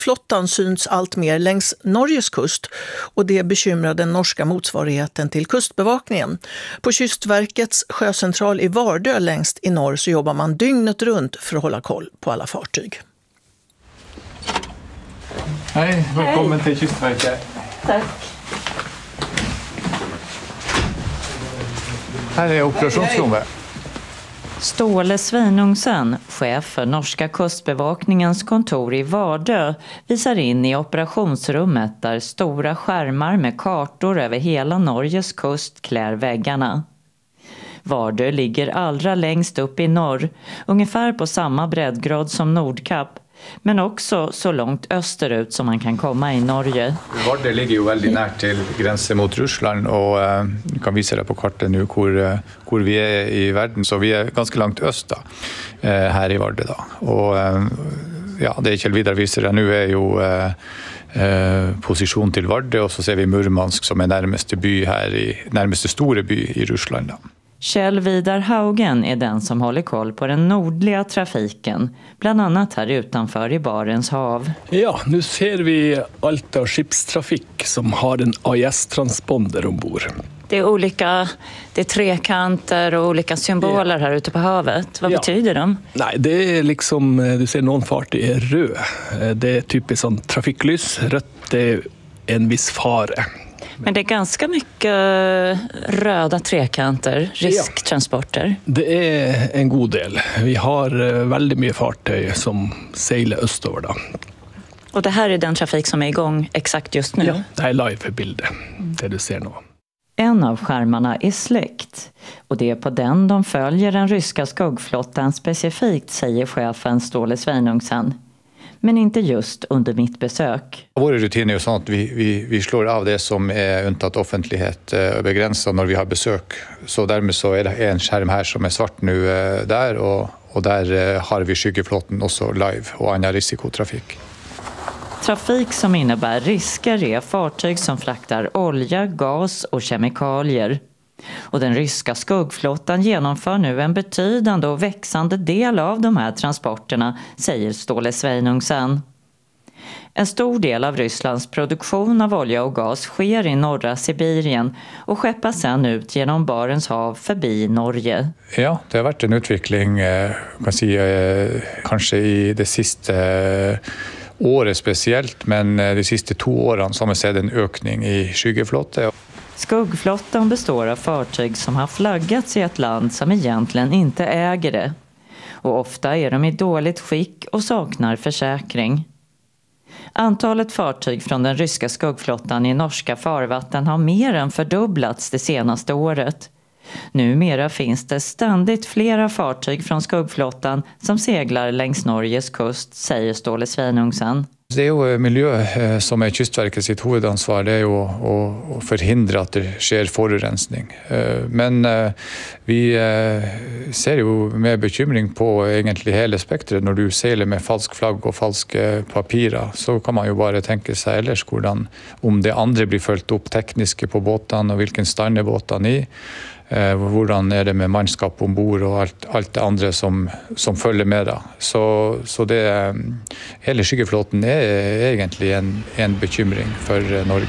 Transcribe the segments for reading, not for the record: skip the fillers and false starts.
Flottan syns allt mer längs Norges kust och det bekymrar den norska motsvarigheten till kustbevakningen. På Kystverkets sjöcentral i Vardö längst i norr så jobbar man dygnet runt för att hålla koll på alla fartyg. Hej, välkommen till Kystverket. Tack. Här är operationsrummet. Ståle Svinungsen, chef för norska kustbevakningens kontor i Vardö, visar in i operationsrummet där stora skärmar med kartor över hela Norges kust klär väggarna. Vardö ligger allra längst upp i norr, ungefär på samma breddgrad som Nordkapp, men också så långt österut som man kan komma i Norge. Vardö ligger ju väldigt nära till gränsen mot Ryssland och du kan visa det på kartan nu hur vi är i världen, så vi är ganska långt öst här i Vardö då. Och ja, det Kjell Vidar visar det nu är ju position till Vardö, och så ser vi Murmansk som är närmaste stora by i Ryssland då. Kjell Vidar Haugen är den som håller koll på den nordliga trafiken, bland annat här utanför i Barents hav. Ja, nu ser vi allt av skeppstrafik som har en AIS-transponder ombord. Det är trekanter och olika symboler här ute på havet. Vad betyder de? Nej, det är liksom, du ser någon fart är röd. Det är typiskt sån trafiklys. Rött är en viss fara. Men det är ganska mycket röda trekanter, risktransporter. Det är en god del. Vi har väldigt mycket fartyg som seglar östover då. Och det här är den trafik som är igång exakt just nu? Ja, det här är live-bilder, det du ser nu. En av skärmarna är släckt och det är på den de följer den ryska skuggflottan specifikt, säger chefen Ståle Svinungsen. Men inte just under mitt besök. Våra rutiner är ju så att vi slår av det som är undtaget offentlighet och begränsat när vi har besök. Så därmed så är det en skärm här som är svart nu där, och där har vi skyggeflottan också live och annan risikotrafik. Trafik som innebär risker är fartyg som fraktar olja, gas och kemikalier. Och den ryska skuggflottan genomför nu en betydande och växande del av de här transporterna, säger Ståle Svinungsen. En stor del av Rysslands produktion av olja och gas sker i norra Sibirien och skeppas sedan ut genom Barents hav förbi Norge. Ja, det har varit en utveckling kan säga, kanske i det sista året speciellt, men de sista 2 åren så har man sett en ökning i skyggeflottan. Skuggflottan består av fartyg som har flaggats i ett land som egentligen inte äger det. Och ofta är de i dåligt skick och saknar försäkring. Antalet fartyg från den ryska skuggflottan i norska farvatten har mer än fördubblats det senaste året. Numera finns det ständigt flera fartyg från skuggflottan som seglar längs Norges kust, säger Ståle Svinungsen. Det är ju miljö som är Kystverket sitt huvudansvar, det är ju att förhindra att det sker forurensning. Men vi ser ju med bekymring på egentligen hela spektret. När du seglar med falsk flagg och falska papirer så kan man ju bara tänka sig ellers om det andra blir följt upp tekniska på båten och vilken stand är båten i. Hvordan är det med mannskap ombord och allt det andra som följer med det. Så det hela skyggeflottan är egentligen en bekymring för Norge.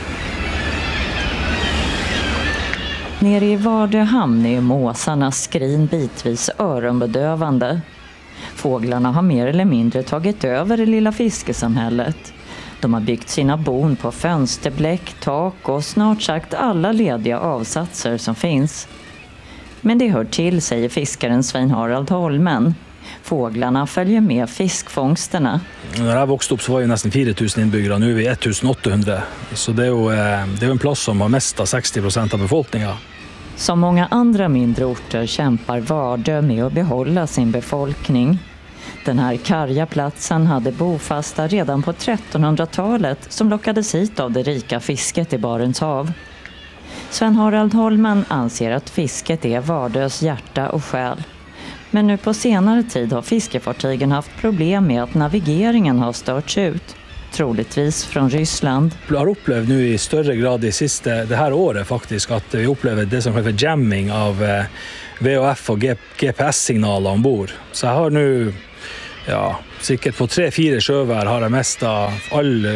Nere i Vardö hamn är måsarnas skrin bitvis öronbedövande. Fåglarna har mer eller mindre tagit över det lilla fiskesamhället. De har byggt sina bon på fönsterbläck, tak och snart sagt alla lediga avsatser som finns. Men det hör till, säger fiskaren Svein Harald Holmen. Fåglarna följer med fiskfångsterna. När jag växte upp så var det nästan 4000 inbyggare, nu är vi 1800. Så det är ju en plats som har mest av 60% av befolkningen. Som många andra mindre orter kämpar Vardö med att behålla sin befolkning. Den här karga platsen hade bofasta redan på 1300-talet som lockades hit av det rika fisket i Barents hav. Sven Harald Holmen anser att fisket är Vardös hjärta och själ. Men nu på senare tid har fiskefartygen haft problem med att navigeringen har störts ut. Troligtvis från Ryssland. Vi har upplevt nu i större grad det här året faktiskt att vi upplever det som kallas för jamming av VHF och GPS-signaler ombord. Så jag har nu Sikkert på 3-4 sjøvær har jeg mistet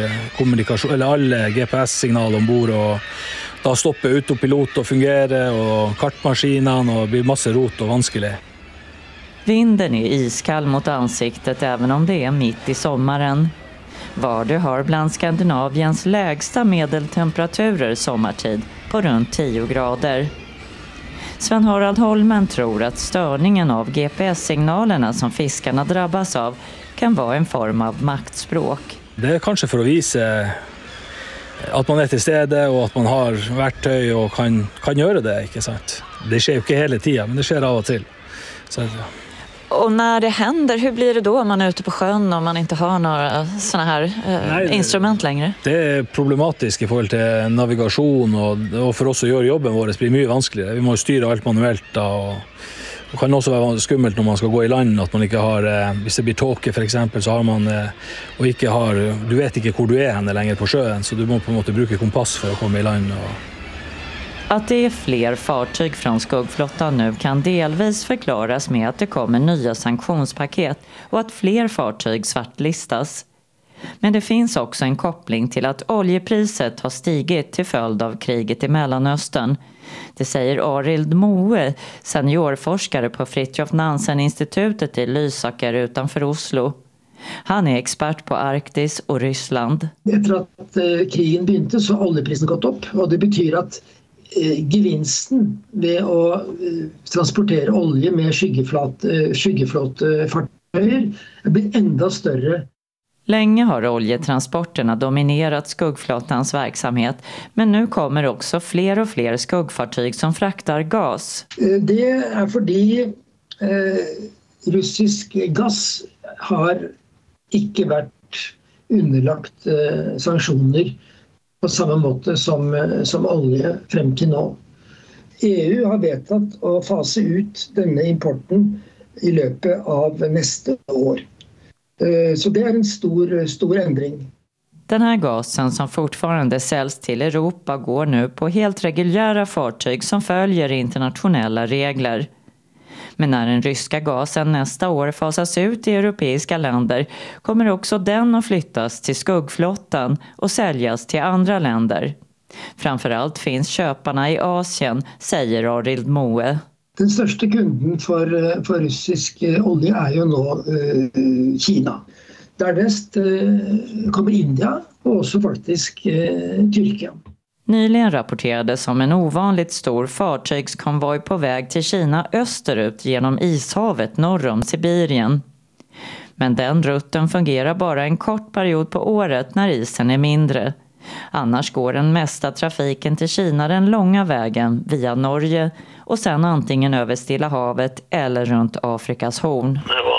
alle GPS-signaler ombord, og da stopper autopilot å fungere, og kartmaskinene, og det blir masse rot og vanskelig. Vinden är iskall mot ansiktet även om det är mitt i sommaren. Vardö har bland Skandinaviens lägsta medeltemperaturer sommartid på runt 10 grader. Sven-Harald Holmen tror att störningen av GPS-signalerna som fiskarna drabbas av kan vara en form av maktspråk. Det är kanske för att visa att man är till stede och att man har verktyg och kan göra det, inte sant? Det sker ju inte hela tiden, men det sker av och till. Så. Och när det händer, hur blir det då om man är ute på sjön och man inte har några såna här instrument längre? Det är problematiskt i forhold till navigation och för oss att göra jobben våra blir mycket vanskeligere. Vi måste styra allt manuellt då, och kan också vara skummelt när man ska gå i land att man inte har, hvis det blir tåke för exempel så har man och inte har, du vet inte hvor du är henne längre på sjön så du måste på en måte bruka kompass för att komma i land. Att det är fler fartyg från skuggflottan nu kan delvis förklaras med att det kommer nya sanktionspaket och att fler fartyg svartlistas. Men det finns också en koppling till att oljepriset har stigit till följd av kriget i Mellanöstern. Det säger Arild Moe, seniorforskare på Fridtjof Nansen-institutet i Lysaker utanför Oslo. Han är expert på Arktis och Ryssland. Efter att krigen började så har oljeprisen gått upp och det betyder att gevinsten ved å transportere olje med skyggeflåtfartøyer blir enda större. Länge har oljetransporterna dominerat skuggflottans verksamhet, men nu kommer också fler och fler skuggfartyg som fraktar gas. Det är fordi russisk gass har ikke vært underlagt sanksjoner på samma måte som olje frem til nå. EU har vedtatt å fase ut denne importen i løpet av nästa år. Så det är en stor ändring. Den här gasen som fortfarande säljs till Europa går nu på helt reguljära fartyg som följer internationella regler. Men när den ryska gasen nästa år fasas ut i europeiska länder kommer också den att flyttas till skuggflottan och säljas till andra länder. Framförallt finns köparna i Asien, säger Arild Moe. Den största kunden för russisk olja är ju nu Kina. Därnäst kommer India och också faktiskt Tyrkien. Nyligen rapporterades om en ovanligt stor fartygskonvoj på väg till Kina österut genom ishavet norr om Sibirien. Men den rutten fungerar bara en kort period på året när isen är mindre. Annars går den mesta trafiken till Kina den långa vägen via Norge och sen antingen över Stilla havet eller runt Afrikas horn.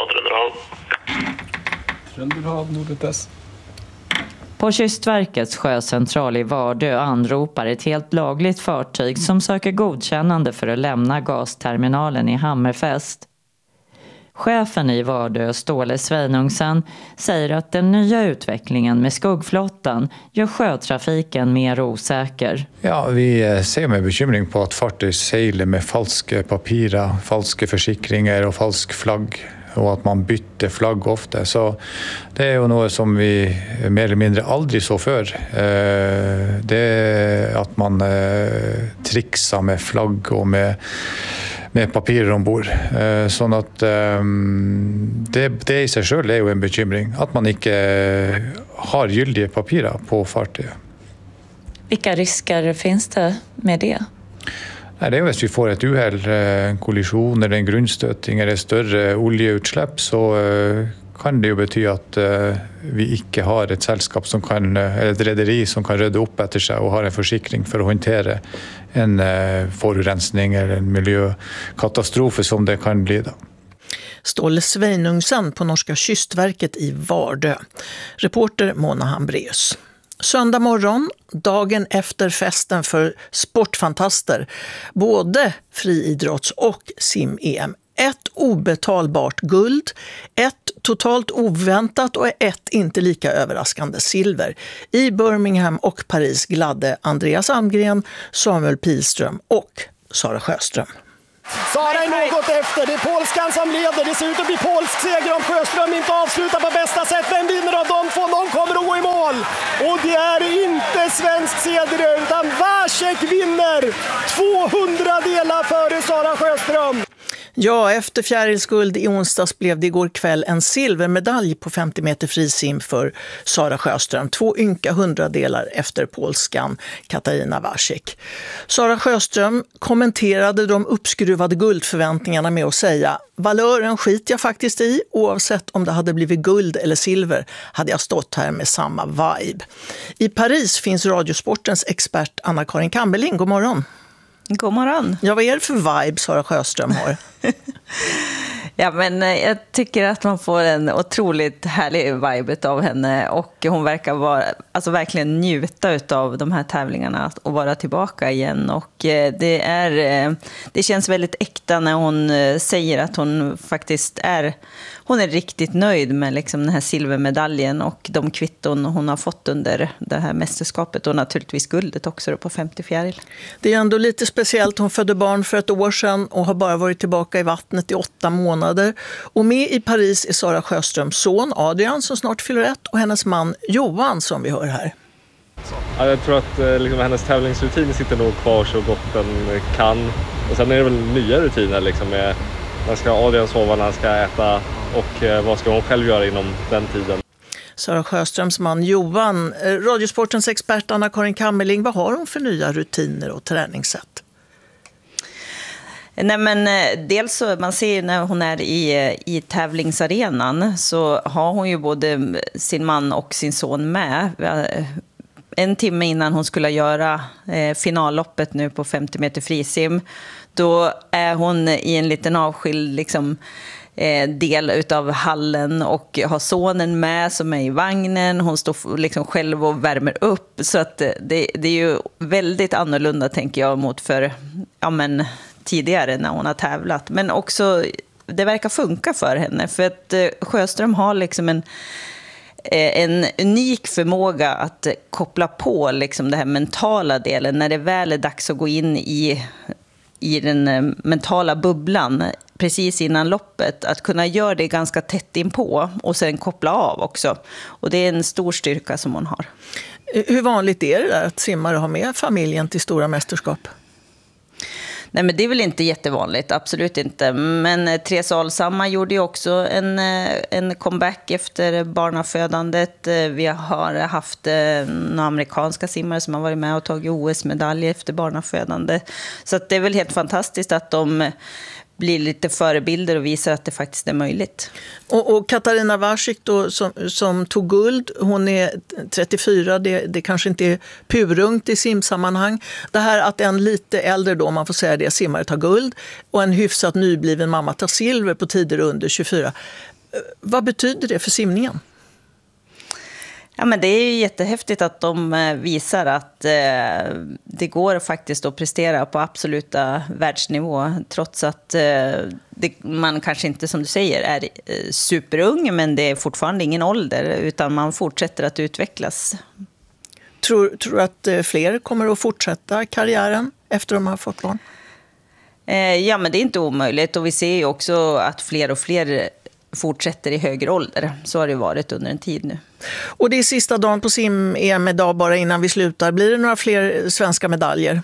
Trønderhav, Nordøtes. På Kystverkets sjöcentral i Vardö anropar ett helt lagligt fartyg som söker godkännande för att lämna gasterminalen i Hammerfest. Chefen i Vardö, Ståle Sveinungsen, säger att den nya utvecklingen med skuggflottan gör sjötrafiken mer osäker. Ja, vi ser med bekymring på att fartyg seiler med falska papirer, falska försäkringar och falsk flagg. Och att man byter flagg ofta. Så det är ju något som vi mer eller mindre aldrig så för. Det är att man trixar med flagg och med papirer ombord. Så att det i sig själv är ju en bekymring. Att man inte har gyldiga papirer på fartyget. Vilka risker finns det med det? Nej, det är hvis vi får ett uheld, en kollision eller en grundstøting eller större oljeutsläpp så kan det ju betyda att vi inte har ett sällskap som kan, eller ett rederi som kan rydda upp efter sig och har en försäkring för att hantera en forurensning eller en miljökatastrof som det kan bli då. Ståle Sveinungsen på Norska Kystverket i Vardö. Reporter Mona Hambreus. Söndag morgon, dagen efter festen för sportfantaster, både friidrotts- och sim-EM. Ett obetalbart guld, ett totalt oväntat och ett inte lika överraskande silver. I Birmingham och Paris gladde Andreas Almgren, Samuel Pilström och Sara Sjöström. Sara är något efter, det är polskan som leder. Det ser ut att bli polsk seger om Sjöström inte avslutar på bästa sätt. Vem vinner av de två? Någon kommer att gå i mål. Och det är inte svensk seger utan Vácek vinner 200 delar före Sara Sjöström. Ja, efter fjärilsguld i onsdags blev det igår kväll en silvermedalj på 50 meter frisim för Sara Sjöström. 2 ynka 100-delar efter polskan Katarina Vácek. Sara Sjöström kommenterade de uppskruvade guldförväntningarna med att säga: valören skiter jag faktiskt i, oavsett om det hade blivit guld eller silver hade jag stått här med samma vibe. I Paris finns Radiosportens expert Anna-Karin Kammerling. God morgon. God morgon. Ja, vad är det för vibe Sara Sjöström har? Ja, men jag tycker att man får en otroligt härlig vibe av henne och hon verkar vara, alltså verkligen njuta av de här tävlingarna och vara tillbaka igen. Och det känns väldigt äkta när hon säger att hon faktiskt hon är riktigt nöjd med liksom den här silvermedaljen och de kvitton hon har fått under det här mästerskapet och naturligtvis guldet också på 50 fjäril. Det är ändå lite speciellt. Hon födde barn för ett år sedan och har bara varit tillbaka i vattnet i 8 månader. Och med i Paris är Sara Sjöströms son Adrian som snart fyller 1 och hennes man Johan som vi hör här. Ja, jag tror att liksom, hennes tävlingsrutin sitter nog kvar så gott den kan. Och sen är det väl nya rutiner liksom, med när ska Adrian sova, när han ska äta och vad ska hon själv göra inom den tiden. Sara Sjöströms man Johan. Radiosportens expert Anna-Karin Kammerling, vad har hon för nya rutiner och träningssätt? Nej, men dels så man ser när hon är i tävlingsarenan så har hon ju både sin man och sin son med. En timme innan hon skulle göra finalloppet nu på 50 meter frisim, då är hon i en liten avskild liksom, del utav hallen och har sonen med som är i vagnen. Hon står liksom själv och värmer upp, så att det är ju väldigt annorlunda tänker jag mot för tidigare när hon har tävlat. Men också det verkar funka för henne för att Sjöström har liksom en unik förmåga att koppla på liksom det här mentala delen när det väl är dags att gå in i den mentala bubblan precis innan loppet, att kunna göra det ganska tätt inpå och sen koppla av också. Och det är en stor styrka som hon har. Hur vanligt är det där att simmare har med familjen till stora mästerskap? Nej, men det är väl inte jättevanligt, absolut inte. Men Therese Alshammar gjorde ju också en comeback efter barnafödandet. Vi har haft några amerikanska simmare som har varit med och tagit OS-medalj efter barnafödande. Så att det är väl helt fantastiskt att de blir lite förebilder och visar att det faktiskt är möjligt. Och Katarina Vácek då, som tog guld, hon är 34, det kanske inte är purungt i simsammanhang. Det här att en lite äldre då, man får säga det, simmare tar guld och en hyfsat nybliven mamma tar silver på tider under 24. Vad betyder det för simningen? Ja, men det är ju jättehäftigt att de visar att det går faktiskt att prestera på absoluta världsnivå trots att man kanske inte, som du säger, är superung, men det är fortfarande ingen ålder utan man fortsätter att utvecklas. Tror du att fler kommer att fortsätta karriären efter de har fått barn? Ja, men det är inte omöjligt och vi ser ju också att fler och fler fortsätter i högre ålder. Så har det varit under en tid nu. Och det är sista dagen på sim-EM idag bara innan vi slutar. Blir det några fler svenska medaljer?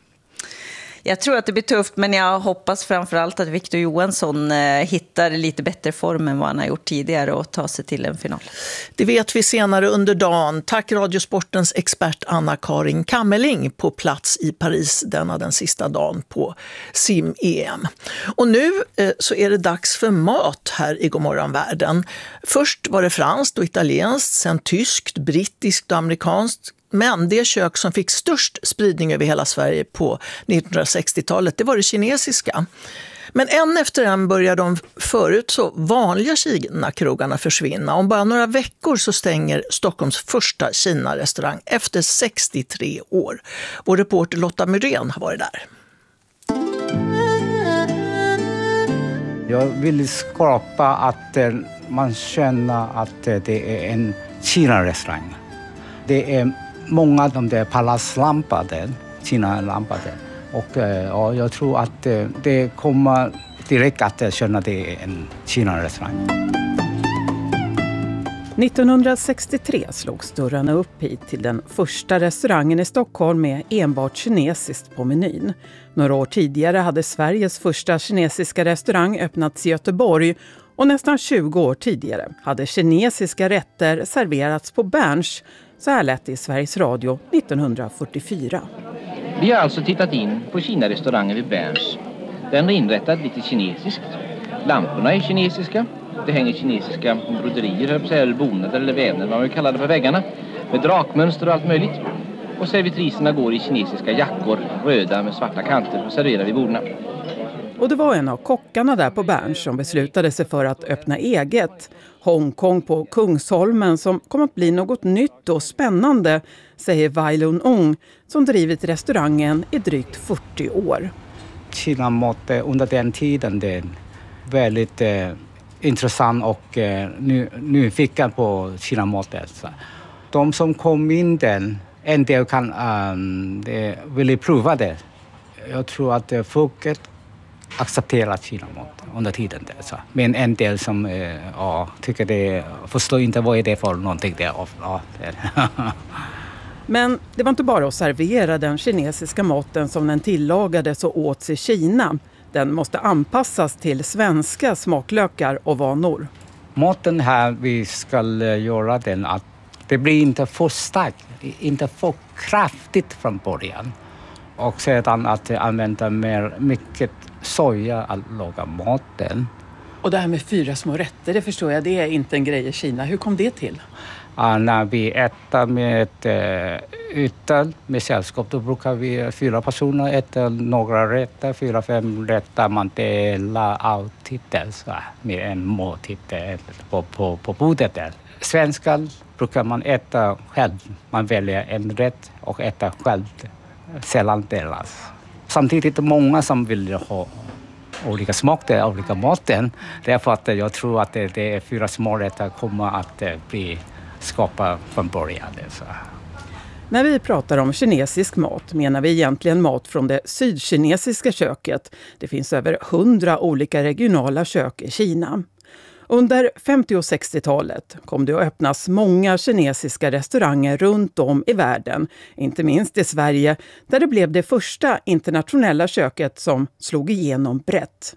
Jag tror att det blir tufft, men jag hoppas framförallt att Victor Johansson hittar lite bättre form än vad han har gjort tidigare och tar sig till en final. Det vet vi senare under dagen. Tack Radiosportens expert Anna-Karin Kammerling på plats i Paris den sista dagen på sim-EM. Och nu så är det dags för mat här i Godmorgon Världen. Först var det franskt och italienskt, sen tyskt, brittiskt och amerikanskt. Men det kök som fick störst spridning över hela Sverige på 1960-talet, det var det kinesiska. Men en efter en börjar de förut så vanliga Kina-krogarna försvinna. Om bara några veckor så stänger Stockholms första Kina-restaurang efter 63 år. Vår reporter Lotta Myrén har varit där. Jag vill skapa att man känner att det är en Kina-restaurang. Det är många av de där palaslampade, Kina-lampade. Och ja, jag tror att det kommer direkt att känna det är en Kina-restaurang. 1963 slogs dörrarna upp hit till den första restaurangen i Stockholm med enbart kinesiskt på menyn. Några år tidigare hade Sveriges första kinesiska restaurang öppnats i Göteborg och nästan 20 år tidigare hade kinesiska rätter serverats på Berns. Så här lät det i Sveriges Radio 1944. Vi har alltså tittat in på Kina-restaurangen vid Berns. Den är inrättad lite kinesiskt. Lamporna är kinesiska. Det hänger kinesiska broderier, eller bonader eller vävnader, vad man kallar det, på väggarna. Med drakmönster och allt möjligt. Och servitriserna går i kinesiska jackor, röda med svarta kanter, och serverar vid borden. Och det var en av kockarna där på Berns som beslutade sig för att öppna eget. Hongkong på Kungsholmen som kommer att bli något nytt och spännande, säger Wai Lun Ong som drivit restaurangen i drygt 40 år. Kina-mat under den tiden det är väldigt intressant och nyfiken på Kina-mat. De som kom in den, en del kan ville prova det. Jag tror att folket accepterar Kina-mat under tiden. Men en del som tycker det, förstår inte vad är det för någonting. Men det var inte bara att servera den kinesiska maten som den tillagades och åts i Kina. Den måste anpassas till svenska smaklökar och vanor. Maten här vi ska göra den att det blir inte för starkt, inte för kraftigt från början. Och sedan att använda mycket soja att laga maten. Och det här med 4 små rätter, det förstår jag, det är inte en grej i Kina. Hur kom det till? När vi äter med utan med sällskap, då brukar vi 4 personer äta några rätter, 4-5 rätter. Man delar alltid med en måltid på bordet där. Svenskar brukar man äta själv. Man väljer en rätt och äta själv. Sällan delas. Samtidigt är det många som vill ha olika smak, olika maten. Därför att jag tror att det är 4 små rätter kommer att bli skapa från början. När vi pratar om kinesisk mat menar vi egentligen mat från det sydkinesiska köket. Det finns över 100 olika regionala kök i Kina. Under 50- och 60-talet kom det att öppnas många kinesiska restauranger runt om i världen, inte minst i Sverige, där det blev det första internationella köket som slog igenom brett.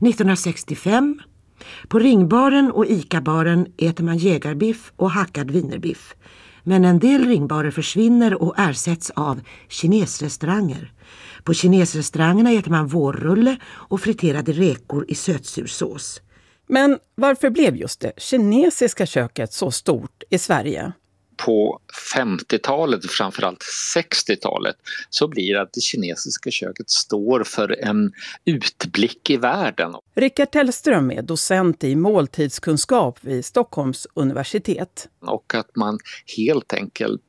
1965, på Ringbaren och Ica-baren äter man jägarbiff och hackad wienerbiff. Men en del ringbarer försvinner och ersätts av kinesrestauranger. På kinesrestaurangerna äter man vårrulle och friterade räkor i sötsursås. Men varför blev just det kinesiska köket så stort i Sverige? På 50-talet och framförallt 60-talet så blir det att det kinesiska köket står för en utblick i världen. Rickard Tellström är docent i måltidskunskap vid Stockholms universitet. Och att man helt enkelt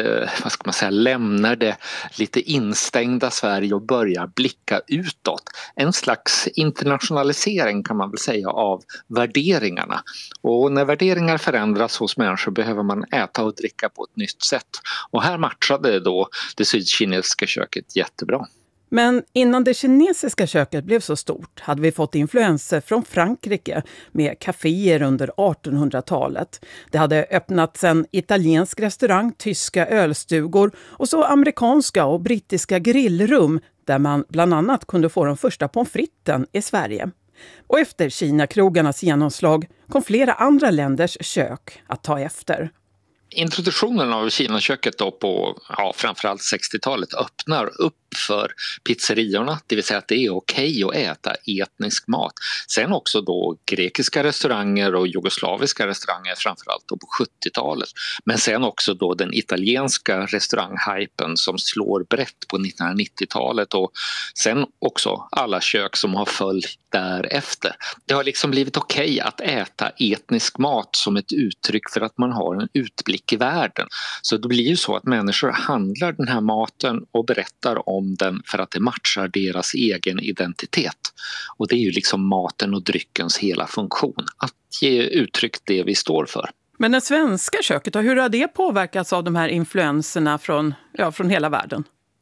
lämnar det lite instängda Sverige och börjar blicka utåt. En slags internationalisering kan man väl säga av värderingarna. Och när värderingar förändras hos människor behöver man äta och dricka på ett nytt sätt. Och här matchade då det sydkinesiska köket jättebra. Men innan det kinesiska köket blev så stort hade vi fått influenser från Frankrike med kaféer under 1800-talet. Det hade öppnats en italiensk restaurang, tyska ölstugor och så amerikanska och brittiska grillrum där man bland annat kunde få den första pommes fritesen i Sverige. Och efter Kina-krogarnas genomslag kom flera andra länders kök att ta efter. Introduktionen av Kinaköket då på framförallt 60-talet öppnar upp för pizzeriorna, det vill säga att det är okej att äta etnisk mat. Sen också då grekiska restauranger och jugoslaviska restauranger framförallt då på 70-talet. Men sen också då den italienska restauranghypen som slår brett på 1990-talet och sen också alla kök som har följt därefter. Det har liksom blivit okej att äta etnisk mat som ett uttryck för att man har en utblick i världen. Så det blir ju så att människor handlar den här maten och berättar om den för att det matchar deras egen identitet. Och det är ju liksom maten och dryckens hela funktion. Att ge uttryck det vi står för. Men det svenska köket, hur har det påverkats av de här influenserna från hela världen?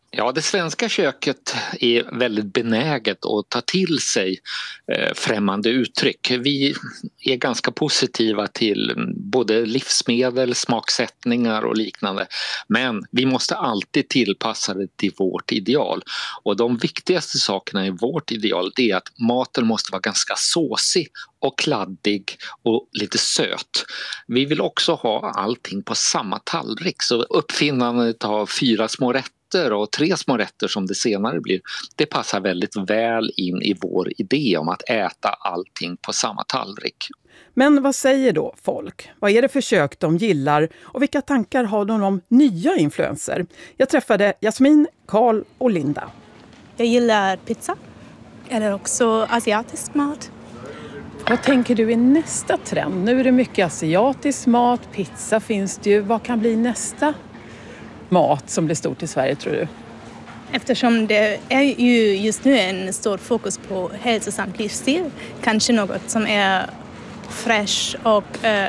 Ja, det svenska köket är väldigt benäget att ta till sig främmande uttryck. Vi är ganska positiva till både livsmedel, smaksättningar och liknande. Men vi måste alltid tillpassa det till vårt ideal. Och de viktigaste sakerna i vårt ideal är att maten måste vara ganska såsig och kladdig och lite söt. Vi vill också ha allting på samma tallrik. Så uppfinnandet av 4 små rätter och 3 små rätter som det senare blir, det passar väldigt väl in i vår idé om att äta allting på samma tallrik. Men vad säger då folk? Vad är det för kök de gillar och vilka tankar har de om nya influenser? Jag träffade Jasmin, Karl och Linda. Jag gillar pizza eller också asiatisk mat. Vad tänker du är nästa trend? Nu är det mycket asiatisk mat, pizza finns det ju. Vad kan bli nästa mat som blir stort i Sverige, tror du? Eftersom det är ju just nu en stor fokus på hälsosam livsstil. Kanske något som är fräsch och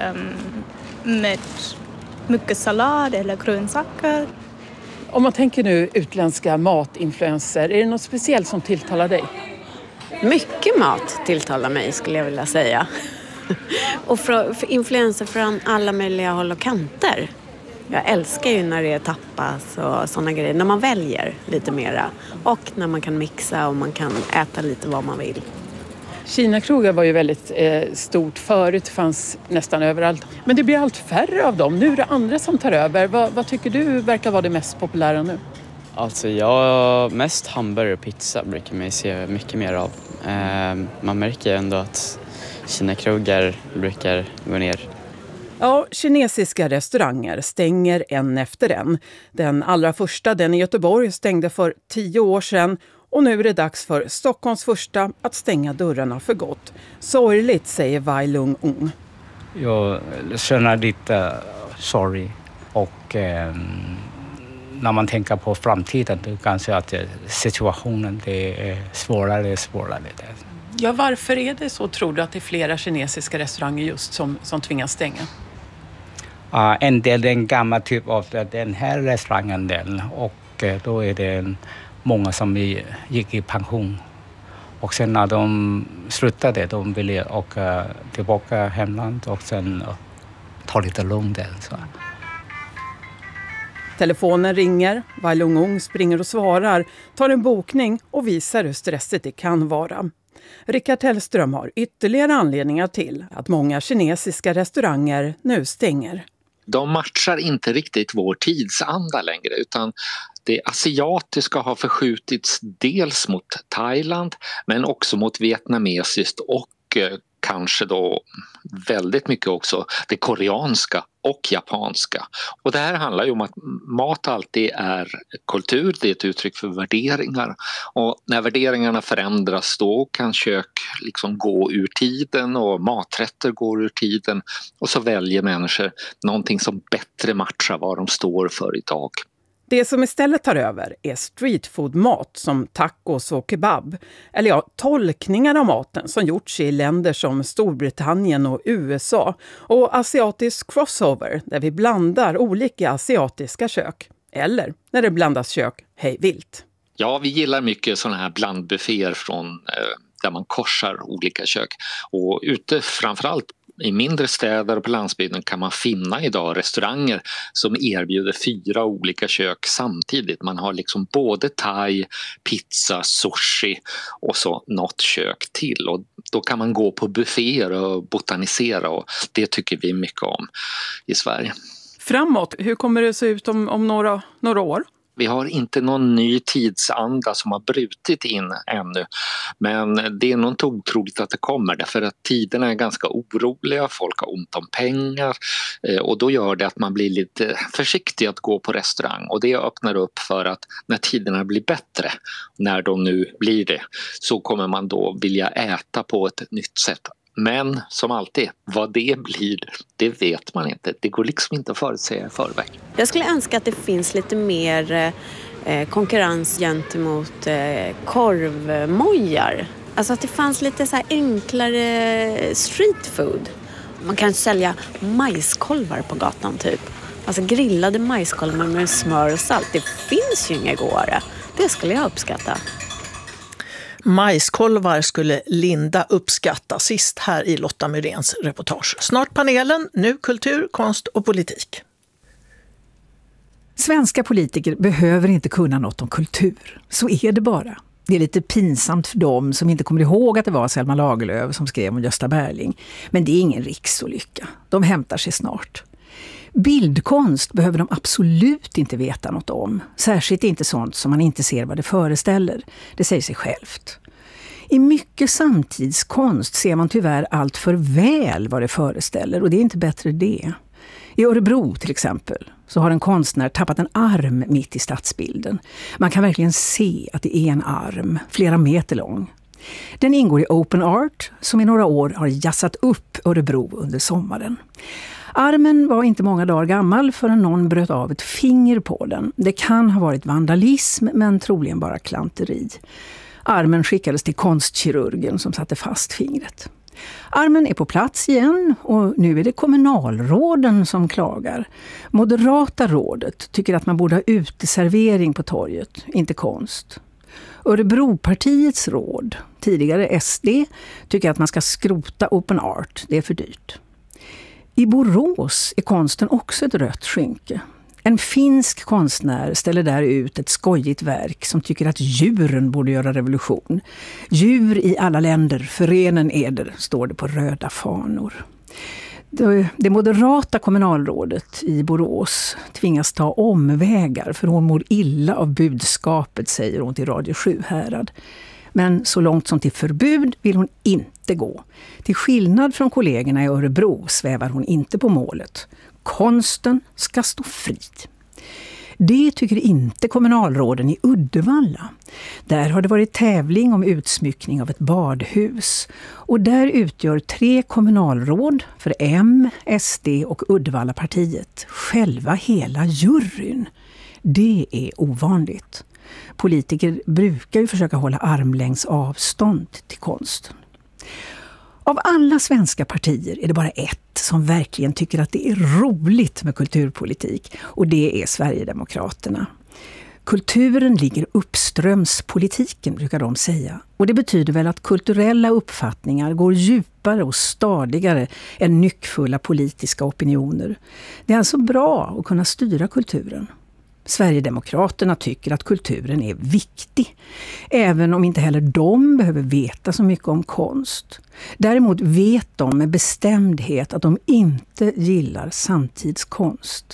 med mycket sallad eller grönsaker. Om man tänker nu utländska matinfluenser, är det något speciellt som tilltalar dig? Mycket mat tilltalar mig, skulle jag vilja säga. Och för influenser från alla möjliga håll och kanter. Jag älskar ju när det är tapas och sådana grejer. När man väljer lite mera. Och när man kan mixa och man kan äta lite vad man vill. Kina-krogar var ju väldigt stort förut, fanns nästan överallt. Men det blir allt färre av dem. Nu är det andra som tar över. Vad tycker du verkar vara det mest populära nu? Alltså mest hamburgare och pizza brukar man se mycket mer av. Man märker ändå att Kina-krogar brukar gå ner. Ja, kinesiska restauranger stänger en efter en. Den allra första, den i Göteborg, stängde för 10 år sedan. Och nu är det dags för Stockholms första att stänga dörrarna för gott. Sorgligt, säger Wai Lung Ung. Jag känner lite sorg och när man tänker på framtiden då kanske att situationen det är svårare. Ja, varför är det så, tror du, att det är flera kinesiska restauranger just som tvingas stänga? En del är en gammal typ av den här restaurangen och då är det många som gick i pension. Och sen när de slutade, de ville åka tillbaka hemland och sen ta lite lugnt där. Så. Telefonen ringer, Wai Lung Ung springer och svarar, tar en bokning och visar hur stressigt det kan vara. Rickard Tellström har ytterligare anledningar till att många kinesiska restauranger nu stänger. De matchar inte riktigt vår tidsanda längre, utan det asiatiska har förskjutits dels mot Thailand men också mot vietnamesiskt och kanske då väldigt mycket också det koreanska och japanska. Och det här handlar ju om att mat alltid är kultur, det är ett uttryck för värderingar. Och när värderingarna förändras då kan kök liksom gå ur tiden och maträtter går ur tiden. Och så väljer människor någonting som bättre matchar vad de står för idag. Det som istället tar över är streetfood-mat som tacos och kebab. Eller ja, tolkningar av maten som gjorts i länder som Storbritannien och USA. Och asiatisk crossover där vi blandar olika asiatiska kök. Eller när det blandas kök hej vilt. Ja, vi gillar mycket sådana här blandbufféer från där man korsar olika kök. Och ute framförallt i mindre städer och på landsbygden kan man finna idag restauranger som erbjuder 4 olika kök samtidigt. Man har liksom både thai, pizza, sushi och så något kök till. Och då kan man gå på bufféer och botanisera och det tycker vi mycket om i Sverige. Framåt, hur kommer det se ut om några år? Vi har inte någon ny tidsanda som har brutit in ännu, men det är nog inte otroligt att det kommer därför att tiderna är ganska oroliga, folk har ont om pengar och då gör det att man blir lite försiktig att gå på restaurang och det öppnar upp för att när tiderna blir bättre, när de nu blir det, så kommer man då vilja äta på ett nytt sätt. Men som alltid, vad det blir, det vet man inte. Det går liksom inte att förutsäga i förväg. Jag skulle önska att det finns lite mer konkurrens gentemot korvmojar. Alltså att det fanns lite så här enklare street food. Man kan sälja majskolvar på gatan typ. Alltså grillade majskolvar med smör och salt, det finns ju inget godare. Det skulle jag uppskatta. Majskolvar skulle Linda uppskatta, sist här i Lotta Myréns reportage. Snart panelen, nu kultur, konst och politik. Svenska politiker behöver inte kunna något om kultur. Så är det bara. Det är lite pinsamt för dem som inte kommer ihåg att det var Selma Lagerlöf som skrev om Gösta Berling. Men det är ingen riksolycka. De hämtar sig snart. Bildkonst behöver de absolut inte veta något om. Särskilt inte sånt som man inte ser vad det föreställer. Det säger sig självt. I mycket samtidskonst ser man tyvärr allt för väl vad det föreställer, och det är inte bättre det. I Örebro till exempel så har en konstnär tappat en arm mitt i stadsbilden. Man kan verkligen se att det är en arm, flera meter lång. Den ingår i Open Art som i några år har jassat upp Örebro under sommaren. Armen var inte många dagar gammal förrän någon bröt av ett finger på den. Det kan ha varit vandalism, men troligen bara klanteri. Armen skickades till konstkirurgen som satte fast fingret. Armen är på plats igen och nu är det kommunalråden som klagar. Moderata rådet tycker att man borde ha uteservering på torget, inte konst. Örebropartiets råd, tidigare SD, tycker att man ska skrota Open Art, det är för dyrt. I Borås är konsten också ett rött skynke. En finsk konstnär ställer där ut ett skojigt verk som tycker att djuren borde göra revolution. Djur i alla länder, förenen eder, står det på röda fanor. Det moderata kommunalrådet i Borås tvingas ta omvägar för hon mår illa av budskapet, säger hon till Radio 7 Härad. Men så långt som till förbud vill hon inte gå. Till skillnad från kollegorna i Örebro svävar hon inte på målet. Konsten ska stå fri. Det tycker inte kommunalråden i Uddevalla. Där har det varit tävling om utsmyckning av ett badhus. Och där utgör 3 kommunalråd för M, SD och Uddevallapartiet själva hela juryn. Det är ovanligt. Politiker brukar ju försöka hålla armlängds avstånd till konsten. Av alla svenska partier är det bara ett som verkligen tycker att det är roligt med kulturpolitik, och det är Sverigedemokraterna. Kulturen ligger uppströms politiken, brukar de säga. Och det betyder väl att kulturella uppfattningar går djupare och stadigare än nyckfulla politiska opinioner. Det är alltså bra att kunna styra kulturen. Sverigedemokraterna tycker att kulturen är viktig, även om inte heller de behöver veta så mycket om konst. Däremot vet de med bestämdhet att de inte gillar samtidskonst.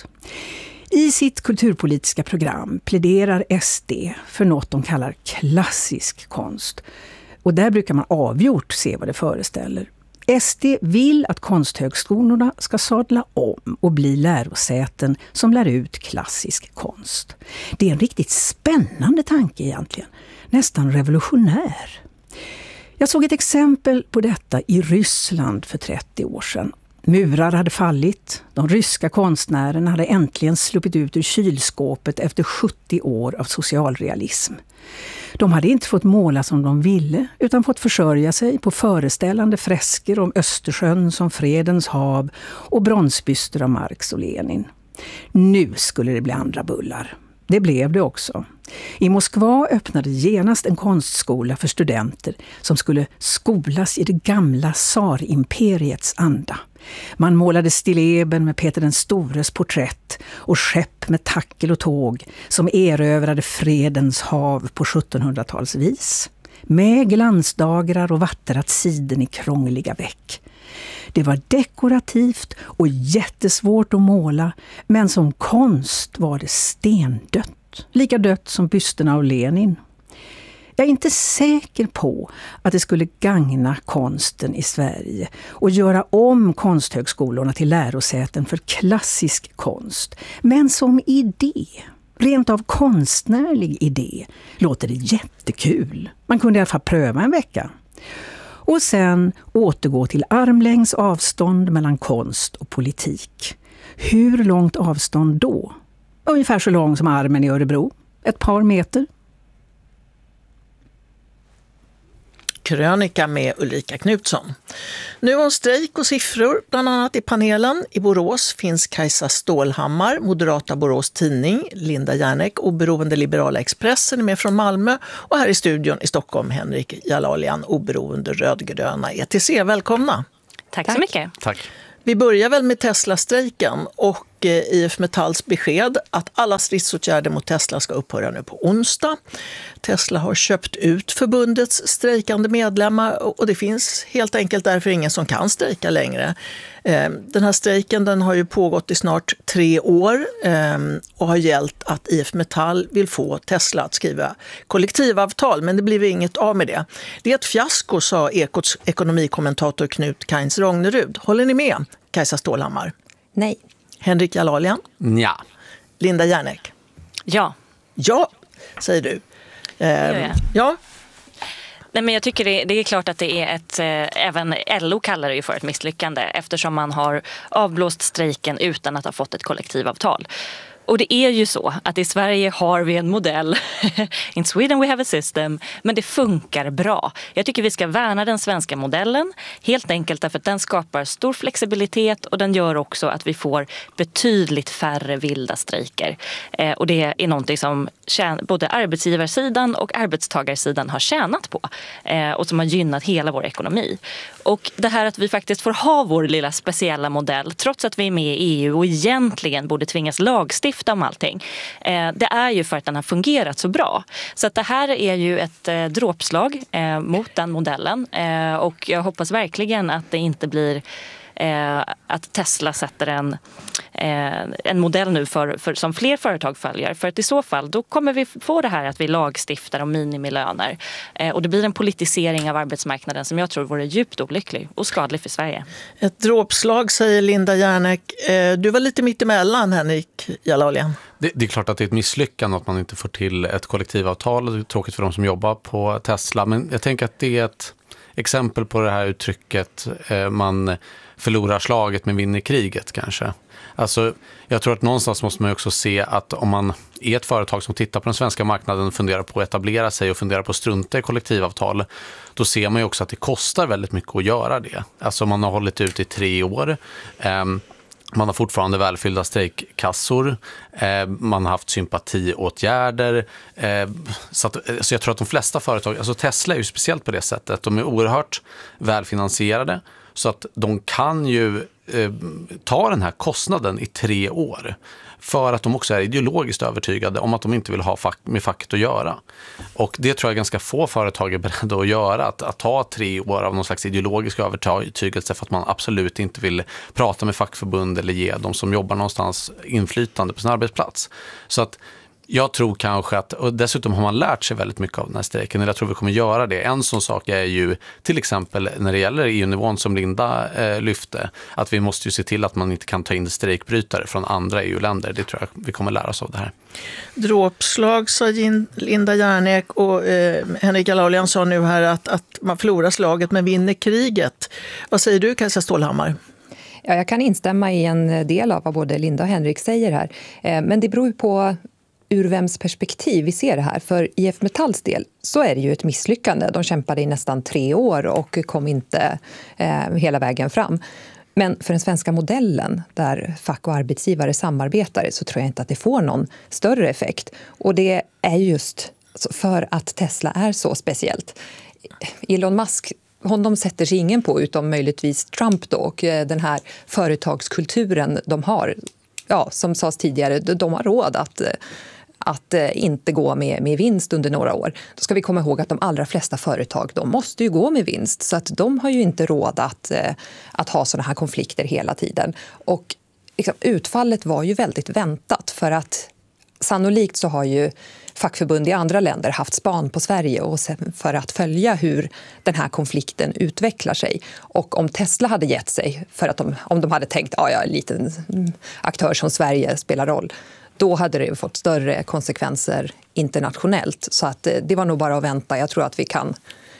I sitt kulturpolitiska program pläderar SD för något de kallar klassisk konst. Och där brukar man avgjort se vad det föreställer. SD vill att konsthögskolorna ska sadla om och bli lärosäten som lär ut klassisk konst. Det är en riktigt spännande tanke egentligen, nästan revolutionär. Jag såg ett exempel på detta i Ryssland för 30 år sedan. Murar hade fallit, de ryska konstnärerna hade äntligen sluppit ut ur kylskåpet efter 70 år av socialrealism. De hade inte fått måla som de ville, utan fått försörja sig på föreställande fresker om Östersjön som fredens hav och bronsbyster av Marx och Lenin. Nu skulle det bli andra bullar. Det blev det också. I Moskva öppnade genast en konstskola för studenter som skulle skolas i det gamla tsarimperiets anda. Man målade stilleben med Peter den stores porträtt och skepp med tackel och tåg som erövrade fredens hav på 1700-talsvis. Med glansdagrar och vattrat siden i krångliga väck. Det var dekorativt och jättesvårt att måla, men som konst var det stendött. Lika dött som bysterna av Lenin. Jag är inte säker på att det skulle gagna konsten i Sverige och göra om konsthögskolorna till lärosäten för klassisk konst. Men som idé, rent av konstnärlig idé, låter det jättekul. Man kunde i alla fall pröva en vecka. Och sen återgå till armlängds avstånd mellan konst och politik. Hur långt avstånd då? Ungefär så lång som armen i Örebro. Ett par meter. Strejkkrönika med Ulrika Knutsson. Nu om strejk och siffror, bland annat i panelen. I Borås finns Kajsa Stålhammar, Moderata Borås Tidning, Linda Järnek, oberoende Liberala Expressen med från Malmö, och här i studion i Stockholm Henrik Jalalian, oberoende rödgröna ETC. Välkomna! Tack så mycket. Tack. Vi börjar väl med Tesla-strejken och IF Metalls besked att alla stridsåtgärder mot Tesla ska upphöra nu på onsdag. Tesla har köpt ut förbundets strejkande medlemmar och det finns helt enkelt därför ingen som kan strejka längre. Den här strejken den har ju pågått i snart 3 år och har gällt att IF Metall vill få Tesla att skriva kollektivavtal, men det blir inget av med det. Det är ett fiasko, sa Ekots ekonomikommentator Knut Kainz Rognerud. Håller ni med, Kajsa Stålhammar? Nej. Henrik Jalalian? Ja. Linda Järnek? Ja. Ja, säger du. Ja. Nej, men jag tycker det är klart att det är även LO kallar det ju för ett misslyckande eftersom man har avblåst strejken utan att ha fått ett kollektivavtal. Och det är ju så att i Sverige har vi en modell, in Sweden we have a system, men det funkar bra. Jag tycker vi ska värna den svenska modellen, helt enkelt därför att den skapar stor flexibilitet och den gör också att vi får betydligt färre vilda strejker. Och det är någonting som både arbetsgivarsidan och arbetstagarsidan har tjänat på och som har gynnat hela vår ekonomi. Och det här att vi faktiskt får ha vår lilla speciella modell trots att vi är med i EU och egentligen borde tvingas lagstifta om allting. Det är ju för att den har fungerat så bra. Så att det här är ju ett dråpslag mot den modellen och jag hoppas verkligen att det inte blir att Tesla sätter en modell nu för som fler företag följer. För att i så fall då kommer vi få det här att vi lagstiftar om minimilöner. Och det blir en politisering av arbetsmarknaden som jag tror vore djupt olycklig och skadlig för Sverige. Ett dråpslag, säger Linda Järnek. Du var lite mitt emellan, Henrik Jalalian. Det är klart att det är ett misslyckande att man inte får till ett kollektivavtal. Det är tråkigt för de som jobbar på Tesla. Men jag tänker att det är ett exempel på det här uttrycket man förlorar slaget men vinner kriget kanske. Alltså, jag tror att någonstans måste man också se att om man är ett företag som tittar på den svenska marknaden och funderar på att etablera sig och funderar på att strunta i kollektivavtal, då ser man ju också att det kostar väldigt mycket att göra det. Alltså man har hållit ut i 3 år. Man har fortfarande välfyllda strejkkassor. Man har haft sympatiåtgärder. Så jag tror att de flesta företag, alltså Tesla är ju speciellt på det sättet. De är oerhört välfinansierade så att de kan ju ta den här kostnaden i 3 år. För att de också är ideologiskt övertygade om att de inte vill ha med facket att göra. Och det tror jag ganska få företag är beredda att göra. Att ta 3 år av någon slags ideologisk övertygelse för att man absolut inte vill prata med fackförbund eller ge de som jobbar någonstans inflytande på sin arbetsplats. Så att jag tror kanske att, och dessutom har man lärt sig väldigt mycket av den här strejken, eller jag tror vi kommer göra det. En sån sak är ju till exempel när det gäller EU-nivån som Linda lyfte, att vi måste ju se till att man inte kan ta in strejkbrytare från andra EU-länder. Det tror jag vi kommer lära oss av det här. Dråpslag, sa Linda Järnek, och Henrik Jalalian sa nu här att man förlorar slaget men vinner kriget. Vad säger du, Kajsa Stålhammar? Ja, jag kan instämma i en del av vad både Linda och Henrik säger här. Men det beror ju på ur vems perspektiv vi ser det här. För IF Metalls del så är det ju ett misslyckande. De kämpade i nästan 3 år och kom inte hela vägen fram. Men för den svenska modellen där fack och arbetsgivare samarbetar så tror jag inte att det får någon större effekt. Och det är just för att Tesla är så speciellt. Elon Musk, honom sätter sig ingen på utom möjligtvis Trump då, och den här företagskulturen de har. Ja, som sades tidigare, de har råd att inte gå med vinst under några år. Då ska vi komma ihåg att de allra flesta företag, de måste ju gå med vinst. Så att de har ju inte råd att ha sådana här konflikter hela tiden. Och liksom, utfallet var ju väldigt väntat för att sannolikt så har ju fackförbund i andra länder haft span på Sverige och för att följa hur den här konflikten utvecklar sig. Och om Tesla hade gett sig för att om de hade tänkt en liten aktör som Sverige spelar roll, då hade det fått större konsekvenser internationellt. Så att det var nog bara att vänta. Jag tror att vi kan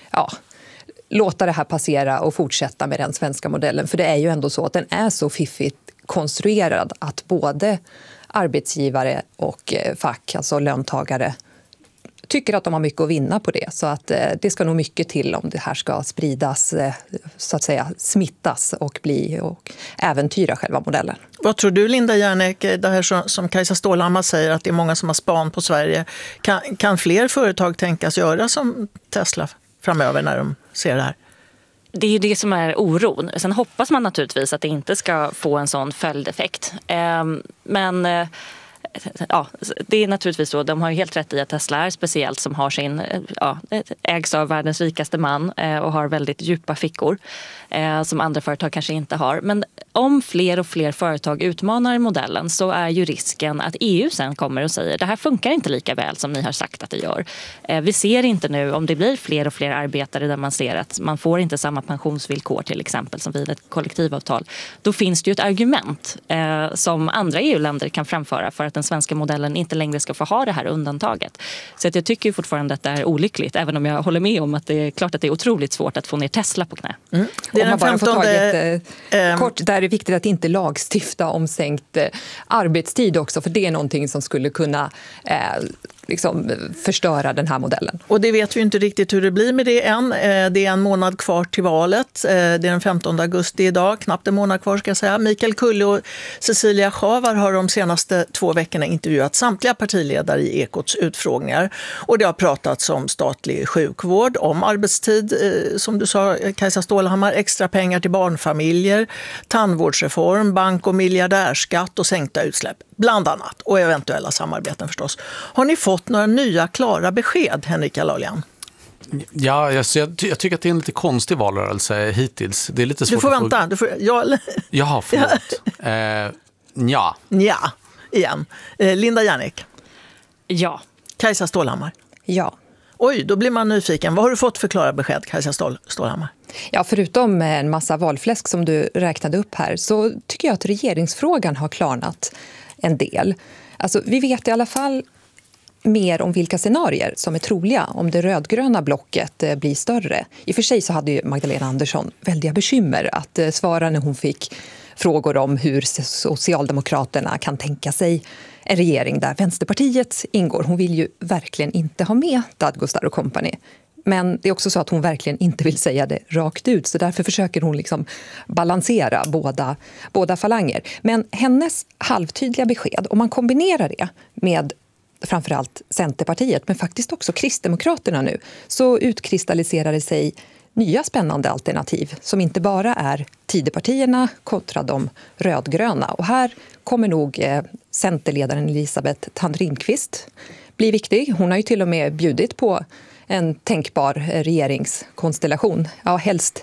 låta det här passera och fortsätta med den svenska modellen. För det är ju ändå så att den är så fiffigt konstruerad att både arbetsgivare och fack, alltså löntagare, tycker att de har mycket att vinna på det. Så att det ska nog mycket till om det här ska spridas, så att säga smittas och äventyra själva modellen. Vad tror du, Linda Järnek, det här som Kajsa Stålhammar säger, att det är många som har span på Sverige. Kan fler företag tänkas göra som Tesla framöver när de ser det här? Det är ju det som är oron. Sen hoppas man naturligtvis att det inte ska få en sån följdeffekt. Men ja, det är naturligtvis så. De har ju helt rätt i att Tesla är speciellt, som har ägs av världens rikaste man och har väldigt djupa fickor som andra företag kanske inte har. Men om fler och fler företag utmanar modellen så är ju risken att EU sen kommer och säger det här funkar inte lika väl som ni har sagt att det gör. Vi ser inte nu, om det blir fler och fler arbetare där man ser att man får inte samma pensionsvillkor till exempel som vid ett kollektivavtal. Då finns det ju ett argument som andra EU-länder kan framföra för att den svenska modellen inte längre ska få ha det här undantaget. Så att jag tycker fortfarande att det är olyckligt, även om jag håller med om att det är klart att det är otroligt svårt att få ner Tesla på knä. Det är bara kort, där är det viktigt att inte lagstifta om sänkt arbetstid också, för det är någonting som skulle kunna förstöra den här modellen. Och det vet vi inte riktigt hur det blir med det än. Det är en månad kvar till valet. Det är den 15 augusti idag, knappt en månad kvar ska jag säga. Mikael Kulle och Cecilia Schavar har de senaste 2 veckorna intervjuat samtliga partiledare i Ekots utfrågningar. Och det har pratats om statlig sjukvård, om arbetstid, som du sa Kajsa Stålhammar, extra pengar till barnfamiljer, tandvårdsreform, bank- och miljardärskatt och sänkta utsläpp, bland annat. Och eventuella samarbeten förstås. Har ni fått några nya klara besked, Henrika Lalian? Ja, jag tycker att det är en lite konstig valrörelse hittills. Det är lite svårt. Du får vänta. Jaha, förlåt. Ja. Ja, igen. Linda Järnek? Ja. Kajsa Stålhammar? Ja. Oj, då blir man nyfiken. Vad har du fått för klara besked, Kajsa Stålhammar? Ja, förutom en massa valfläsk som du räknade upp här, så tycker jag att regeringsfrågan har klarnat en del. Alltså, vi vet i alla fall mer om vilka scenarier som är troliga om det rödgröna blocket blir större. I och för sig så hade ju Magdalena Andersson väldiga bekymmer att svara när hon fick frågor om hur Socialdemokraterna kan tänka sig en regering där Vänsterpartiet ingår. Hon vill ju verkligen inte ha med Dadgostar och company. Men det är också så att hon verkligen inte vill säga det rakt ut. Så därför försöker hon balansera båda falanger. Men hennes halvtydliga besked, om man kombinerar det med framförallt Centerpartiet, men faktiskt också Kristdemokraterna nu, så utkristalliserar det sig nya spännande alternativ som inte bara är Tidöpartierna kontra de rödgröna. Och här kommer nog Centerledaren Elisabeth Thand-Ringqvist bli viktig. Hon har ju till och med bjudit på en tänkbar regeringskonstellation. Ja, helst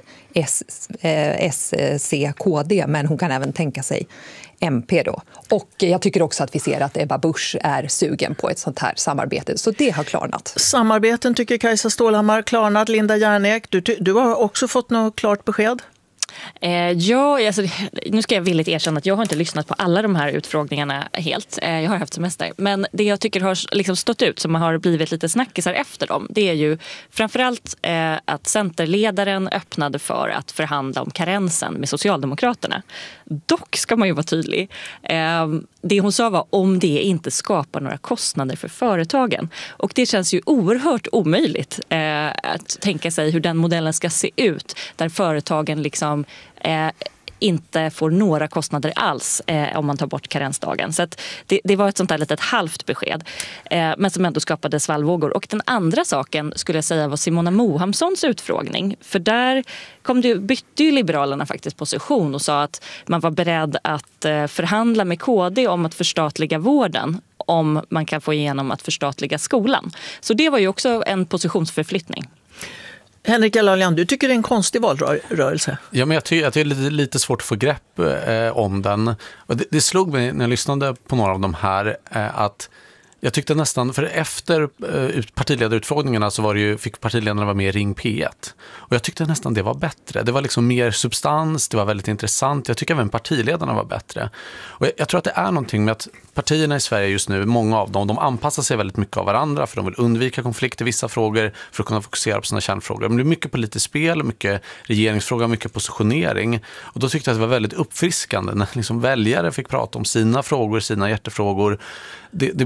SCKD, men hon kan även tänka sig MP då. Och jag tycker också att vi ser att Ebba Busch är sugen på ett sånt här samarbete. Så det har klarnat. Samarbeten tycker Kajsa Stålhammar klarnat. Linda Järnek, du har också fått något klart besked? Ja, alltså, nu ska jag villigt erkänna att jag har inte lyssnat på alla de här utfrågningarna helt. Jag har haft semester. Men det jag tycker har stått ut, som har blivit lite snackisar efter dem, det är ju framförallt att Centerledaren öppnade för att förhandla om karensen med Socialdemokraterna. Dock ska man ju vara tydlig. Det hon sa var om det inte skapar några kostnader för företagen. Och det känns ju oerhört omöjligt att tänka sig hur den modellen ska se ut. Där företagen inte får några kostnader alls om man tar bort karensdagen. Så att det var ett sånt där litet halvt besked. Men som ändå skapade svallvågor. Och den andra saken skulle jag säga var Simona Mohamssons utfrågning. För där bytte ju Liberalerna faktiskt position och sa att man var beredd att förhandla med KD om att förstatliga vården om man kan få igenom att förstatliga skolan. Så det var ju också en positionsförflyttning. Henrika Lalian, du tycker det är en konstig valrörelse? Ja, men jag tycker att det är lite svårt att få grepp om den. Och det slog mig när jag lyssnade på några av de här att jag tyckte nästan, för efter partiledarutfrågningarna så fick partiledarna vara med i Ring P1. Och jag tyckte nästan det var bättre. Det var liksom mer substans, det var väldigt intressant. Jag tycker även partiledarna var bättre. Och jag tror att det är någonting med att partierna i Sverige just nu, många av dem, de anpassar sig väldigt mycket av varandra för de vill undvika konflikt i vissa frågor för att kunna fokusera på sina kärnfrågor. Men det är mycket politiskt spel, mycket regeringsfrågor, mycket positionering. Och då tyckte jag att det var väldigt uppfriskande när väljare fick prata om sina frågor, sina hjärtefrågor. Det blev mycket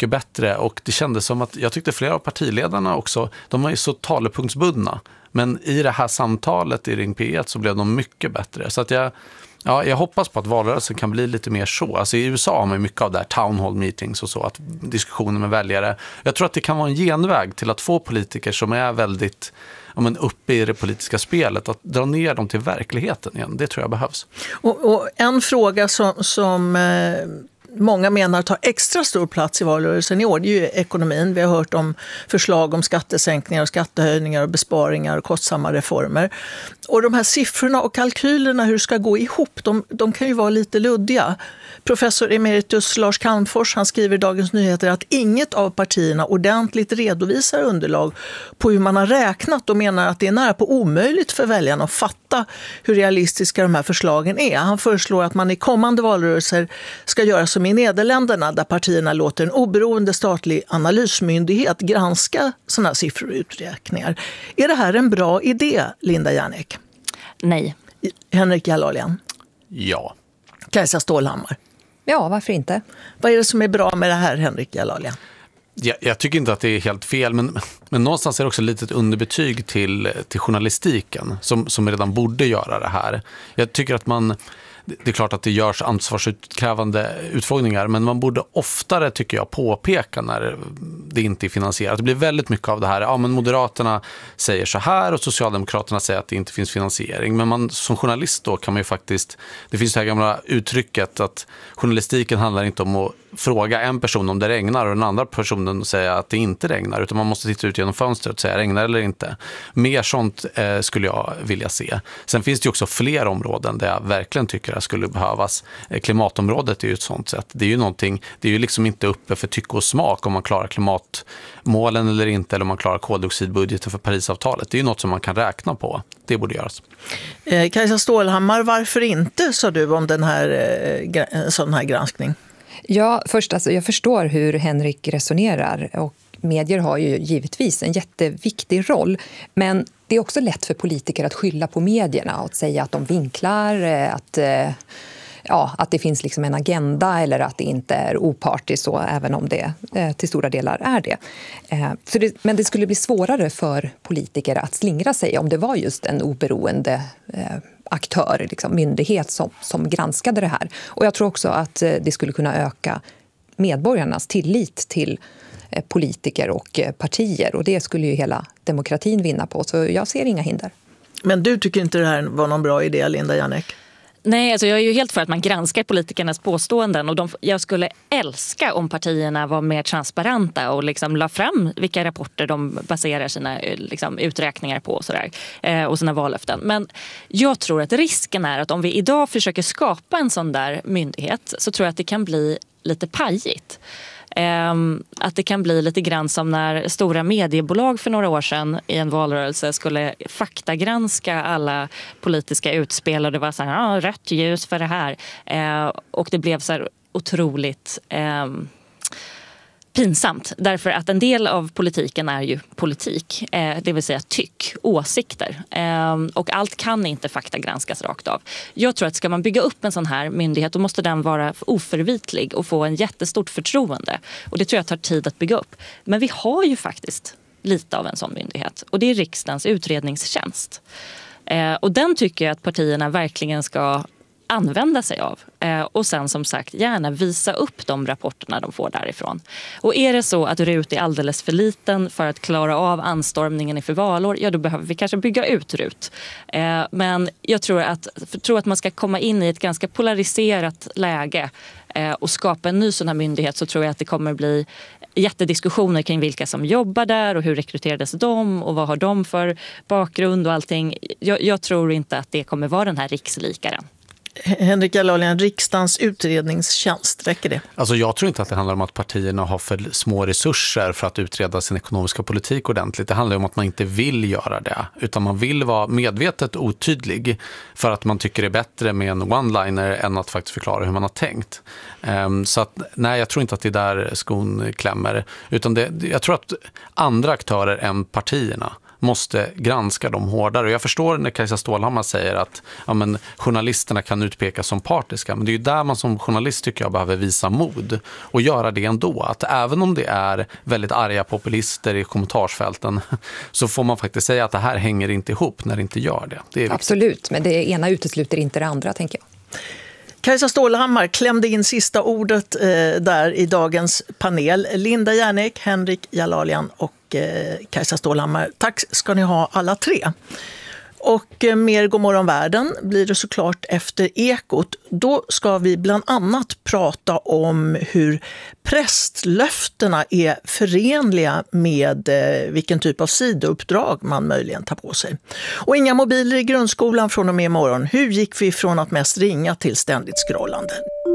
mycket bättre, och det kändes som att jag tyckte flera av partiledarna också, de var ju så talepunktsbundna. Men i det här samtalet i Ring P1 så blev de mycket bättre. Så att jag hoppas på att valrörelsen kan bli lite mer så. Alltså i USA har man mycket av det här town hall meetings och så, att diskussioner med väljare. Jag tror att det kan vara en genväg till att få politiker som är väldigt uppe i det politiska spelet, att dra ner dem till verkligheten igen. Det tror jag behövs. Och en fråga som många menar tar extra stor plats i valrörelsen i år, det är ju ekonomin. Vi har hört om förslag om skattesänkningar och skattehöjningar och besparingar och kostsamma reformer. Och de här siffrorna och kalkylerna, hur det ska gå ihop, de kan ju vara lite luddiga. Professor emeritus Lars Calmfors, han skriver i Dagens Nyheter att inget av partierna ordentligt redovisar underlag på hur man har räknat, och menar att det är nära på omöjligt för väljarna att fatta hur realistiska de här förslagen är. Han föreslår att man i kommande valrörelser ska göra som i Nederländerna, där partierna låter en oberoende statlig analysmyndighet granska sådana siffror och uträkningar. Är det här en bra idé, Linda Järnek? Nej. Henrik Jalalian? Ja. Kajsa Stålhammar? Ja, varför inte? Vad är det som är bra med det här, Henrik Jalalian? Jag tycker inte att det är helt fel, men någonstans är det också lite ett underbetyg till journalistiken som redan borde göra det här. Jag tycker att det är klart att det görs ansvarsutkrävande utfrågningar, men man borde oftare, tycker jag, påpeka när det inte är finansierat. Det blir väldigt mycket av det här, men Moderaterna säger så här och Socialdemokraterna säger att det inte finns finansiering. Men som journalist då kan man ju faktiskt, det finns det här gamla uttrycket att journalistiken handlar inte om att fråga en person om det regnar och den andra personen säga att det inte regnar, utan man måste titta ut genom fönstret och säga regnar eller inte. Mer sånt skulle jag vilja se. Sen finns det ju också fler områden där jag verkligen tycker att det skulle behövas. Klimatområdet är ju ett sånt sätt. Det är ju någonting, det är ju liksom inte uppe för tycke och smak om man klarar klimatmålen eller inte, eller om man klarar koldioxidbudgeten för Parisavtalet. Det är ju något som man kan räkna på. Det borde göras. Kajsa Stålhammar, varför inte, sa du om sån här granskning? Ja, först jag förstår hur Henrik resonerar, och medier har ju givetvis en jätteviktig roll, men det är också lätt för politiker att skylla på medierna och säga att de vinklar, att det finns liksom en agenda eller att det inte är opartiskt, så även om det till stora delar är det. Men det skulle bli svårare för politiker att slingra sig om det var just en oberoende aktör, liksom myndighet som granskade det här. Och jag tror också att det skulle kunna öka medborgarnas tillit till politiker och partier, och det skulle ju hela demokratin vinna på, så jag ser inga hinder. Men du tycker inte det här var någon bra idé, Linda Järnek? Nej, alltså jag är ju helt för att man granskar politikernas påståenden, och jag skulle älska om partierna var mer transparenta och liksom la fram vilka rapporter de baserar sina uträkningar på och sina vallöften. Men jag tror att risken är att om vi idag försöker skapa en sån där myndighet, så tror jag att det kan bli lite pajigt. Att det kan bli lite grann som när stora mediebolag för några år sedan i en valrörelse skulle faktagranska alla politiska utspel, och det var så här, rött ljus för det här, och det blev så här otroligt pinsamt, därför att en del av politiken är ju politik, det vill säga åsikter, och allt kan inte faktagranskas rakt av. Jag tror att ska man bygga upp en sån här myndighet, då måste den vara oförvitlig och få en jättestort förtroende, och det tror jag tar tid att bygga upp. Men vi har ju faktiskt lite av en sån myndighet, och det är riksdagens utredningstjänst, och den tycker jag att partierna verkligen ska använda sig av, och sen som sagt gärna visa upp de rapporterna de får därifrån. Och är det så att RUT är alldeles för liten för att klara av anstormningen inför valår, ja då behöver vi kanske bygga ut RUT. Men jag tror att man ska komma in i ett ganska polariserat läge och skapa en ny sån här myndighet, så tror jag att det kommer bli jättediskussioner kring vilka som jobbar där och hur rekryterades de och vad har de för bakgrund och allting. Jag tror inte att det kommer vara den här rikslikaren. Henrik Jalalian, riksdagens utredningstjänst, räcker det? Alltså jag tror inte att det handlar om att partierna har för små resurser för att utreda sin ekonomiska politik ordentligt. Det handlar om att man inte vill göra det, utan man vill vara medvetet otydlig för att man tycker det är bättre med en one-liner än att faktiskt förklara hur man har tänkt. Så att, nej, jag tror inte att det är där skon klämmer, utan jag tror att andra aktörer än partierna måste granska dem hårdare. Och jag förstår när Kajsa Stålhammar säger att journalisterna kan utpekas som partiska, men det är ju där man som journalist tycker jag behöver visa mod och göra det ändå. Att även om det är väldigt arga populister i kommentarsfälten så får man faktiskt säga att det här hänger inte ihop när det inte gör det. Det är absolut, men det ena utesluter inte det andra, tänker jag. Kajsa Stålhammar klämde in sista ordet där i dagens panel. Linda Järnek, Henrik Jalalian och Kajsa Stålhammar. Tack ska ni ha alla tre. Och mer Godmorgon världen blir det såklart efter Ekot. Då ska vi bland annat prata om hur prästlöftena är förenliga med vilken typ av sidouppdrag man möjligen tar på sig. Och inga mobiler i grundskolan från och med imorgon. Hur gick vi från att mest ringa till ständigt scrollande?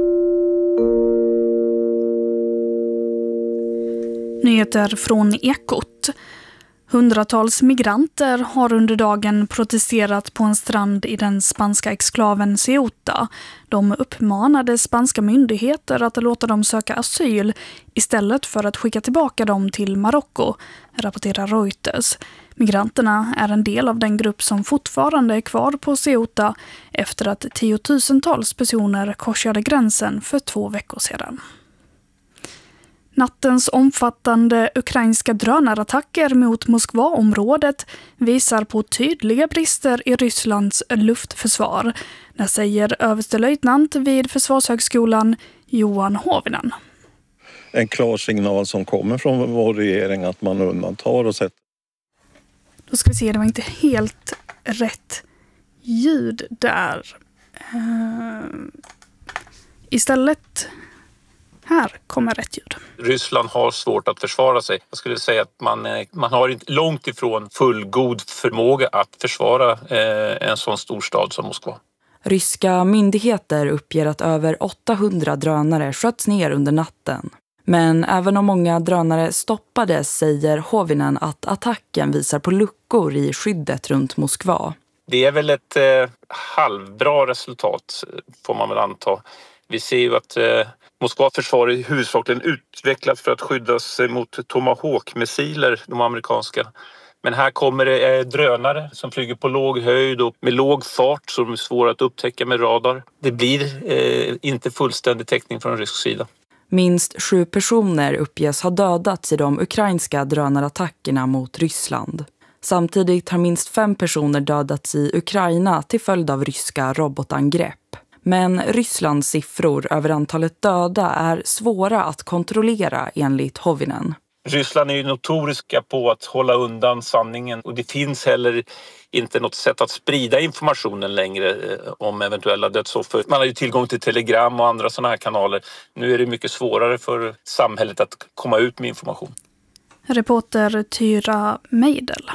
Nyheter från Ekot. Hundratals migranter har under dagen protesterat på en strand i den spanska exklaven Ceuta. De uppmanade spanska myndigheter att låta dem söka asyl istället för att skicka tillbaka dem till Marocko, rapporterar Reuters. Migranterna är en del av den grupp som fortfarande är kvar på Ceuta efter att tiotusentals personer korsade gränsen för 2 veckor sedan. Nattens omfattande ukrainska drönarattacker mot Moskvaområdet visar på tydliga brister i Rysslands luftförsvar. Det säger överstelöjtnant vid Försvarshögskolan Johan Hovinen. En klar signal som kommer från vår regering att man undantar och sätter. Då ska vi se, det var inte helt rätt ljud där. Istället... Här kommer rätt ljud. Ryssland har svårt att försvara sig. Jag skulle säga att man har långt ifrån fullgod förmåga att försvara en sån stor stad som Moskva. Ryska myndigheter uppger att över 800 drönare sköts ner under natten. Men även om många drönare stoppades säger Hovinen att attacken visar på luckor i skyddet runt Moskva. Det är väl ett halvbra resultat får man väl anta. Vi ser ju att Moskva försvar är huvudsakligen utvecklat för att skydda sig mot Tomahawk-missiler, de amerikanska. Men här kommer det drönare som flyger på låg höjd och med låg fart som är svåra att upptäcka med radar. Det blir inte fullständig täckning från rysk sida. Minst 7 personer uppges ha dödats i de ukrainska drönarattackerna mot Ryssland. Samtidigt har minst 5 personer dödats i Ukraina till följd av ryska robotangrepp. Men Rysslands siffror över antalet döda är svåra att kontrollera enligt Hovinen. Ryssland är ju notoriska på att hålla undan sanningen och det finns heller inte något sätt att sprida informationen längre om eventuella dödsoffer. Man har ju tillgång till telegram och andra sådana här kanaler. Nu är det mycket svårare för samhället att komma ut med information. Reporter Tyra Meidel.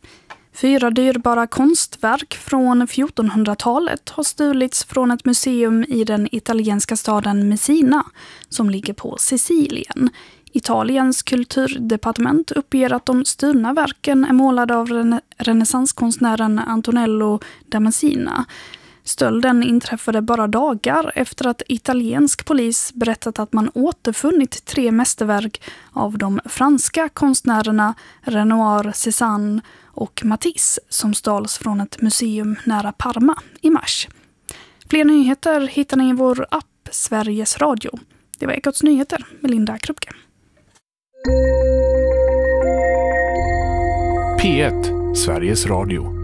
4 dyrbara konstverk från 1400-talet har stulits från ett museum i den italienska staden Messina som ligger på Sicilien. Italiens kulturdepartement uppger att de stulna verken är målade av renässanskonstnären Antonello Damascena. Stölden inträffade bara dagar efter att italiensk polis berättat att man återfunnit 3 mästerverk av de franska konstnärerna Renoir, Cézanne och Matisse som stals från ett museum nära Parma i mars. Fler nyheter hittar ni i vår app Sveriges Radio. Det var Ekots nyheter med Linda Krupke. P1, Sveriges Radio.